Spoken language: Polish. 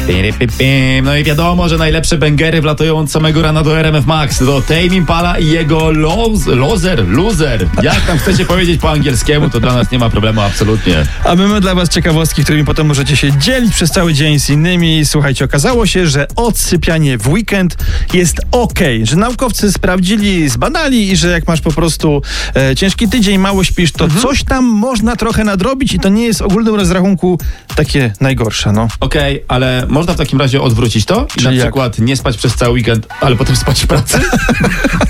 No i wiadomo, że najlepsze bęgery wlatują od samego rana do RMF Max. Do Tame Impala i jego loser. Jak tam chcecie powiedzieć po angielskiemu, to dla nas nie ma problemu absolutnie. A my mamy dla was ciekawostki, którymi potem możecie się dzielić przez cały dzień z innymi. Słuchajcie, okazało się, że odsypianie w weekend jest okej, że naukowcy sprawdzili, zbadali i że jak masz po prostu ciężki tydzień, mało śpisz, to coś tam można trochę nadrobić i to nie jest w ogólnym rozrachunku takie najgorsze, no. Okej, ale można w takim razie odwrócić to i Czyli na przykład nie spać przez cały weekend, ale potem spać w pracy?